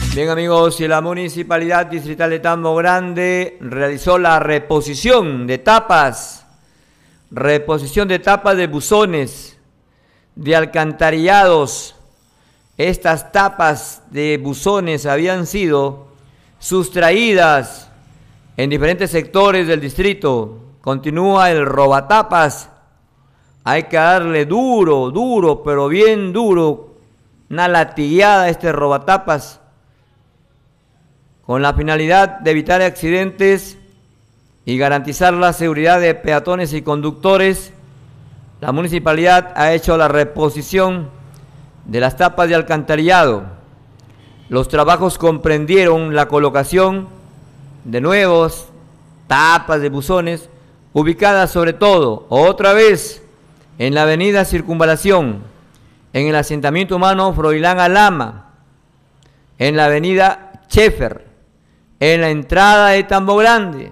Bien, amigos, y la Municipalidad Distrital de Tambo Grande realizó la reposición de tapas de buzones, de alcantarillados. Estas tapas de buzones habían sido sustraídas en diferentes sectores del distrito. Continúa el robatapas. Hay que darle duro, pero bien duro, una latigueada a este robatapas, con la finalidad de evitar accidentes y garantizar la seguridad de peatones y conductores. La municipalidad ha hecho la reposición de las tapas de alcantarillado. Los trabajos comprendieron la colocación de nuevos tapas de buzones, ubicadas sobre todo, otra vez, en la avenida Circunvalación, en el asentamiento humano Froilán Alama, en la avenida Chefer, en la entrada de Tambo Grande.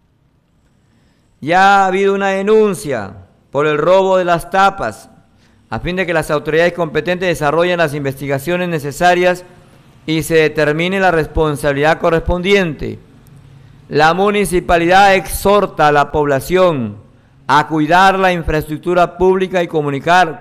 Ya ha habido una denuncia por el robo de las tapas, a fin de que las autoridades competentes desarrollen las investigaciones necesarias y se determine la responsabilidad correspondiente. La municipalidad exhorta a la población a cuidar la infraestructura pública y comunicar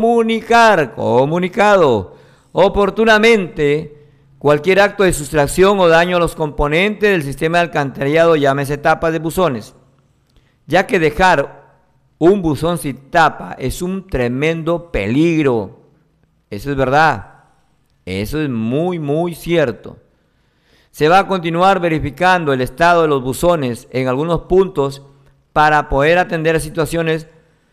oportunamente cualquier acto de sustracción o daño a los componentes del sistema de alcantarillado, llámese tapas de buzones, ya que dejar un buzón sin tapa es un tremendo peligro. Eso es verdad, eso es muy cierto. Se va a continuar verificando el estado de los buzones en algunos puntos para poder atender situaciones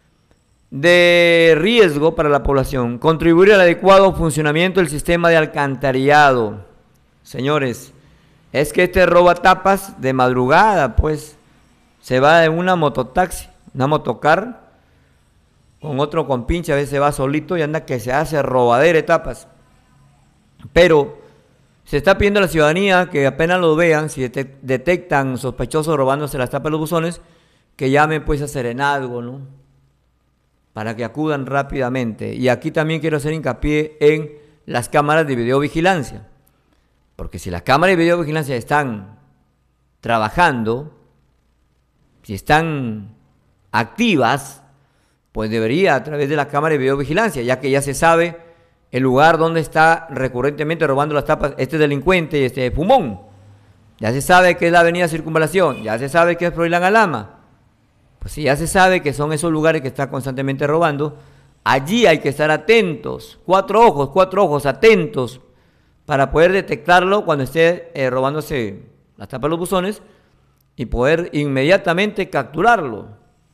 de riesgo para la población, contribuir al adecuado funcionamiento del sistema de alcantarillado. Señores, es que este robatapas de madrugada, pues, se va en una mototaxi, una motocar, con otro compinche, a veces se va solito y anda que se hace robadera de tapas. Pero se está pidiendo a la ciudadanía que apenas lo vean, si detectan sospechosos robándose las tapas de los buzones, que llamen pues a Serenazgo, ¿no? Para que acudan rápidamente. Y aquí también quiero hacer hincapié en las cámaras de videovigilancia. Porque si las cámaras de videovigilancia están trabajando, si están activas, pues debería a través de la cámara de videovigilancia, ya que ya se sabe el lugar donde está recurrentemente robando las tapas este delincuente, este fumón. Ya se sabe que es la avenida Circunvalación, ya se sabe que es Froilán Alama. Pues si ya se sabe que son esos lugares que está constantemente robando, allí hay que estar atentos, cuatro ojos atentos, para poder detectarlo cuando esté robándose las tapas de los buzones y poder inmediatamente capturarlo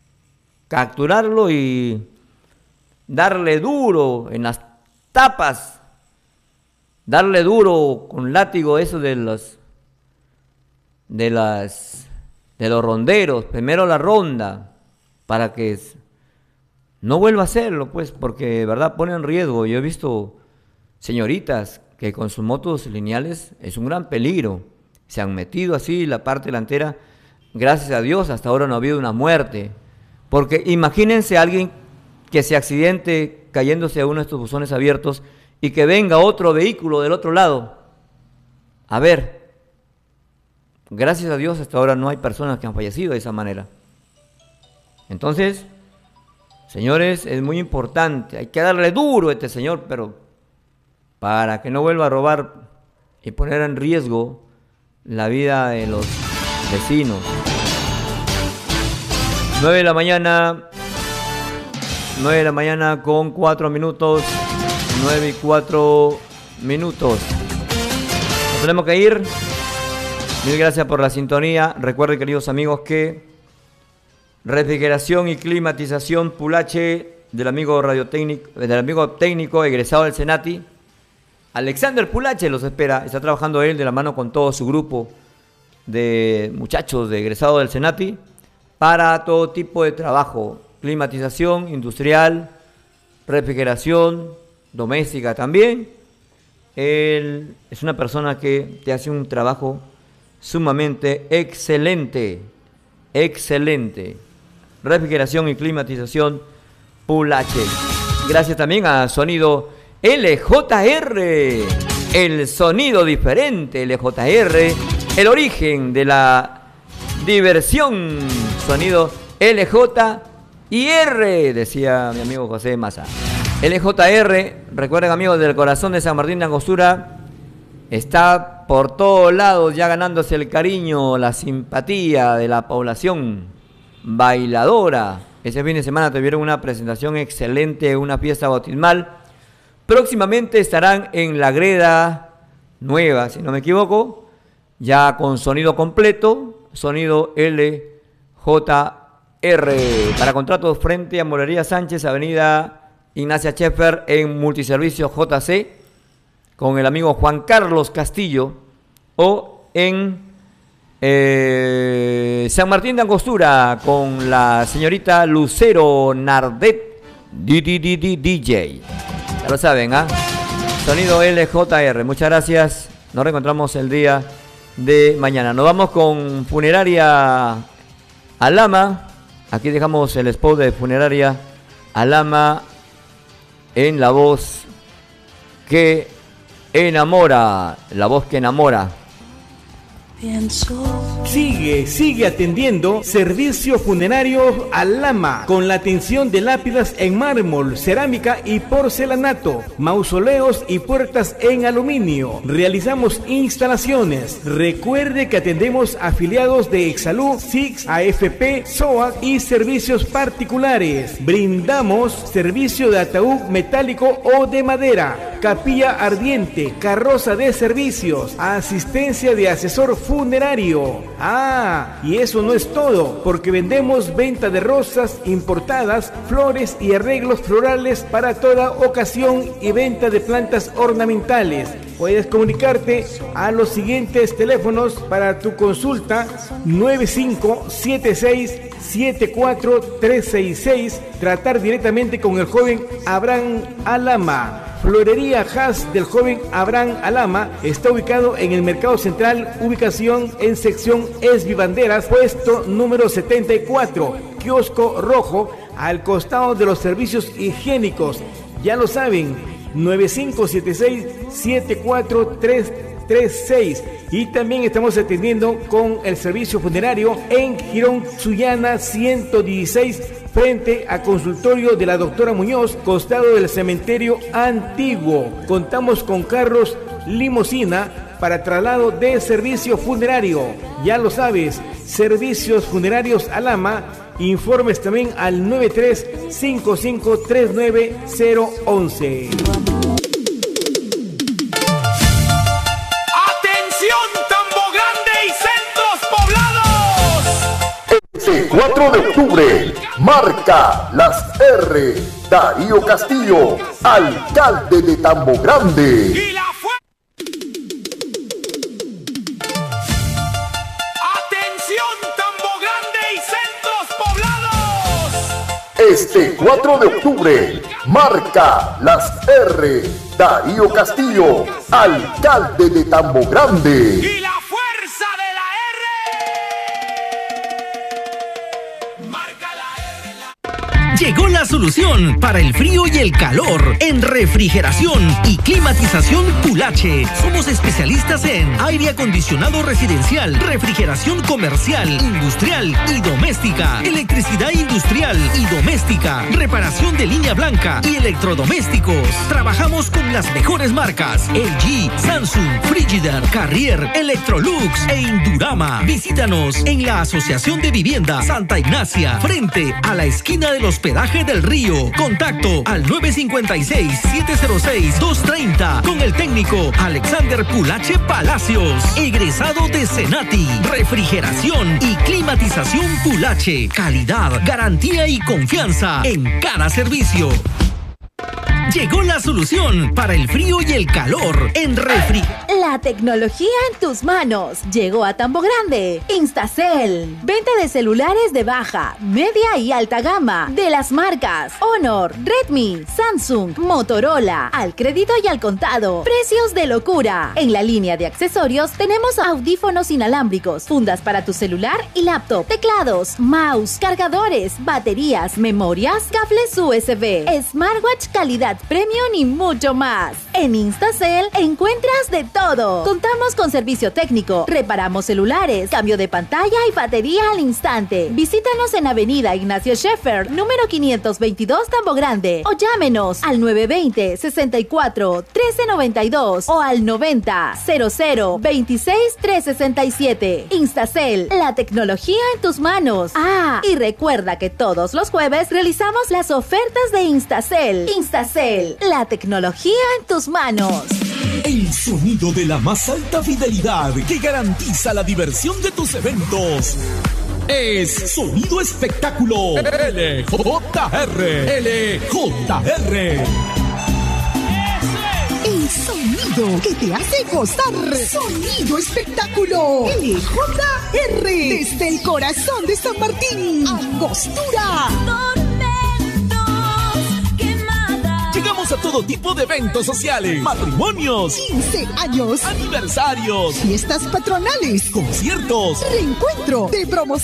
y darle duro en las tapas, darle duro con látigo eso de los ronderos, primero la ronda, para que no vuelva a hacerlo, pues, porque de verdad pone en riesgo. Yo he visto señoritas que con sus motos lineales es un gran peligro, se han metido así la parte delantera. Gracias a Dios hasta ahora no ha habido una muerte, porque imagínense a alguien que se accidente cayéndose a uno de estos buzones abiertos y que venga otro vehículo del otro lado. A ver, gracias a Dios hasta ahora no hay personas que han fallecido de esa manera. Entonces, señores, es muy importante, hay que darle duro a este señor, pero para que no vuelva a robar y poner en riesgo la vida de los vecinos. 9 de la mañana con 4 minutos. 9 y 4 minutos. Nos tenemos que ir. Mil gracias por la sintonía. Recuerden, queridos amigos, que refrigeración y climatización Pulache del amigo técnico egresado del Senati, Alexander Pulache, los espera. Está trabajando él de la mano con todo su grupo de muchachos de egresado del Senati para todo tipo de trabajo, climatización industrial, refrigeración doméstica también. Él es una persona que te hace un trabajo sumamente excelente. Refrigeración y climatización Pulache. Gracias también a Sonido LJR. el sonido diferente, LJR, el origen de la diversión, sonido LJR, decía mi amigo José Massa. LJR, recuerden amigos del corazón de San Martín de Angostura, está por todos lados ya ganándose el cariño, la simpatía de la población bailadora. Ese fin de semana tuvieron una presentación excelente, una fiesta bautismal. Próximamente estarán en la greda nueva, si no me equivoco, ya con sonido completo, sonido LJR. Para contratos frente a Morería Sánchez, avenida Ignacia Scheffer en Multiservicio JC, con el amigo Juan Carlos Castillo, o en San Martín de Angostura con la señorita Lucero Nardet DJ. Ya lo saben, ¿ah? Sonido LJR. Muchas gracias. Nos reencontramos el día de mañana. Nos vamos con Funeraria Alama. Aquí dejamos el spot de Funeraria Alama en la voz que enamora. La voz que enamora. Sigue atendiendo Servicio Funerario Alama, con la atención de lápidas en mármol, cerámica y porcelanato, mausoleos y puertas en aluminio. Realizamos instalaciones. Recuerde que atendemos afiliados de Exsalud, SIX, AFP, SOAC y servicios particulares. Brindamos servicio de ataúd metálico o de madera, capilla ardiente, carroza de servicios, asistencia de asesor funerario. Y eso no es todo, porque vendemos venta de rosas importadas, flores y arreglos florales para toda ocasión y venta de plantas ornamentales. Puedes comunicarte a los siguientes teléfonos para tu consulta: 9576-74366, tratar directamente con el joven Abraham Alama. Florería Haas del joven Abraham Alama está ubicado en el Mercado Central, ubicación en sección Esbibanderas, puesto número 74, kiosco rojo, al costado de los servicios higiénicos. Ya lo saben, 9576-74336. Y también estamos atendiendo con el servicio funerario en Girón Sullana 116, frente a consultorio de la doctora Muñoz, costado del cementerio antiguo. Contamos con carros limusina para traslado de servicio funerario. Ya lo sabes, Servicios Funerarios Alama. Informes también al 93553911. El 4 de octubre, marca las R. Darío Castillo, alcalde de Tambo Grande. Y la ¡atención, Tambo Grande y centros poblados! Este 4 de octubre, marca las R. Darío Castillo, alcalde de Tambo Grande. Y la fuerza de la R. Marca la R. Llegó la solución para el frío y el calor en refrigeración y climatización Pulache. Somos especialistas en aire acondicionado residencial, refrigeración comercial, industrial y doméstica, electricidad industrial y doméstica, reparación de línea blanca y electrodomésticos. Trabajamos con las mejores marcas: LG, Samsung, Frigidaire, Carrier, Electrolux e Indurama. Visítanos en la Asociación de Vivienda Santa Ignacia, frente a la esquina del hospedaje del Río. Contacto al 956-706-230 con el técnico Alexander Pulache Palacios, egresado de Senati. Refrigeración y climatización Pulache. Calidad, garantía y confianza en cada servicio. Llegó la solución para el frío y el calor en refri. La tecnología en tus manos llegó a Tambo Grande. Instacel. Venta de celulares de baja, media y alta gama de las marcas Honor, Redmi, Samsung, Motorola, al crédito y al contado. Precios de locura. En la línea de accesorios tenemos audífonos inalámbricos, fundas para tu celular y laptop, teclados, mouse, cargadores, baterías, memorias, cables USB, smartwatch calidad calidad, premium y mucho más. En Instacel encuentras de todo. Contamos con servicio técnico, reparamos celulares, cambio de pantalla y batería al instante. Visítanos en Avenida Ignacio Scheffer, número 522 Tambo Grande, o llámenos al 920-64-1392 o al 90-00-26-367. Instacel, la tecnología en tus manos. Ah, y recuerda que todos los jueves realizamos las ofertas de Instacel. Instacel, la tecnología en tus manos. El sonido de la más alta fidelidad que garantiza la diversión de tus eventos. Es Sonido Espectáculo LJR. El sonido que te hace gozar. Sonido Espectáculo LJR. Desde el corazón de San Martín, Angostura. Llegamos a todo tipo de eventos sociales, matrimonios, 15 años, aniversarios, fiestas patronales, conciertos, reencuentro de promoción